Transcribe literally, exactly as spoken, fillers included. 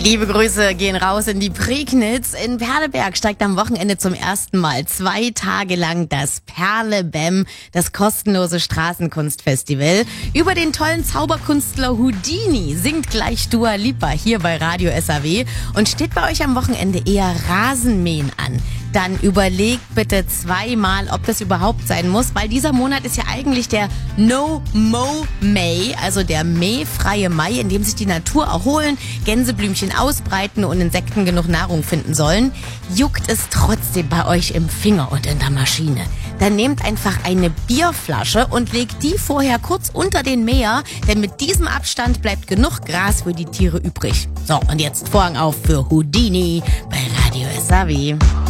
Liebe Grüße gehen raus in die Prignitz. In Perleberg steigt am Wochenende zum ersten Mal zwei Tage lang das Perlebam, das kostenlose Straßenkunstfestival. Über den tollen Zauberkünstler Houdini singt gleich Dua Lipa hier bei Radio S A W. Und steht bei euch am Wochenende eher Rasenmähen an, dann überlegt bitte zweimal, ob das überhaupt sein muss, weil dieser Monat ist ja eigentlich der No-Mow-May, also der mähfreie Mai, in dem sich die Natur erholen, Gänseblümchen ausbreiten und Insekten genug Nahrung finden sollen. Juckt es trotzdem bei euch im Finger und in der Maschine? Dann nehmt einfach eine Bierflasche und legt die vorher kurz unter den Mäher, denn mit diesem Abstand bleibt genug Gras für die Tiere übrig. So, und jetzt Vorhang auf für Houdini bei Radio S A W.